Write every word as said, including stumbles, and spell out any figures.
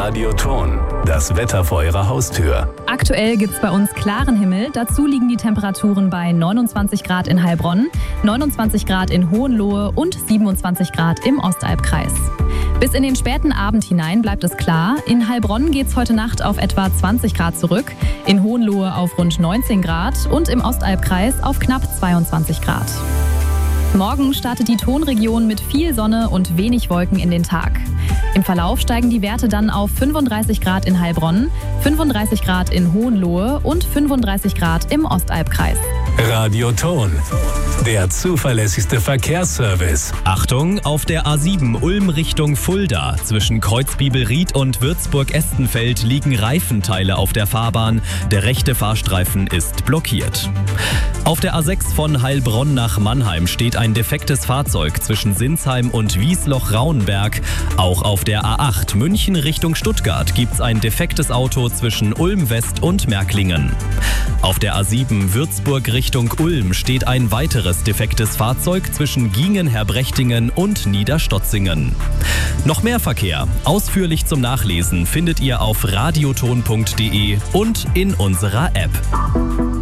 Radioton, das Wetter vor Ihrer Haustür. Aktuell gibt es bei uns klaren Himmel. Dazu liegen die Temperaturen bei neunundzwanzig Grad in Heilbronn, neunundzwanzig Grad in Hohenlohe und siebenundzwanzig Grad im Ostalbkreis. Bis in den späten Abend hinein bleibt es klar. In Heilbronn geht es heute Nacht auf etwa zwanzig Grad zurück, in Hohenlohe auf rund neunzehn Grad und im Ostalbkreis auf knapp zweiundzwanzig Grad. Morgen startet die Tonregion mit viel Sonne und wenig Wolken in den Tag. Im Verlauf steigen die Werte dann auf fünfunddreißig Grad in Heilbronn, fünfunddreißig Grad in Hohenlohe und fünfunddreißig Grad im Ostalbkreis. Radioton, der zuverlässigste Verkehrsservice. Achtung, auf der A sieben Ulm Richtung Fulda. Zwischen Kreuzbibelried und Würzburg-Estenfeld liegen Reifenteile auf der Fahrbahn. Der rechte Fahrstreifen ist blockiert. Auf der A sechs von Heilbronn nach Mannheim steht ein defektes Fahrzeug zwischen Sinsheim und Wiesloch-Rauenberg. Auch auf der A acht München Richtung Stuttgart gibt's ein defektes Auto zwischen Ulm West und Märklingen. Auf der A sieben Würzburg Richtung Ulm steht ein weiteres defektes Fahrzeug zwischen Giengen-Herbrechtingen und Niederstotzingen. Noch mehr Verkehr, ausführlich zum Nachlesen, findet ihr auf radioton punkt de und in unserer App.